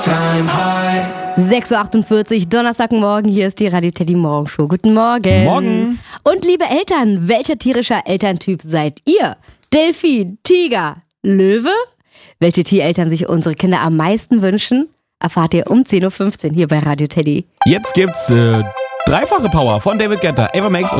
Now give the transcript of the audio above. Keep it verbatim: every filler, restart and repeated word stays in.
sechs Uhr achtundvierzig, Donnerstagmorgen, hier ist die Radio Teddy Morgenshow. Guten Morgen. Morgen. Und liebe Eltern, welcher tierischer Elterntyp seid ihr? Delfin, Tiger, Löwe? Welche Tiereltern sich unsere Kinder am meisten wünschen, erfahrt ihr um zehn Uhr fünfzehn hier bei Radio Teddy. Jetzt gibt's äh, dreifache Power von David Guetta, Ava Max und